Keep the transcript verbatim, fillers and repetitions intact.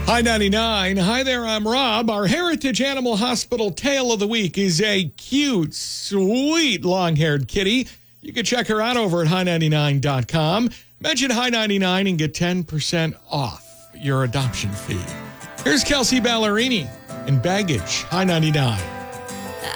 Hi ninety-nine. Hi there, I'm Rob. Our Heritage Animal Hospital tale of the week is a cute, sweet, long-haired kitty. You can check her out over at hi ninety-nine dot com. Mention Hi ninety-nine and get ten percent off your adoption fee. Here's Kelsey Ballerini in Baggage, Hi ninety-nine.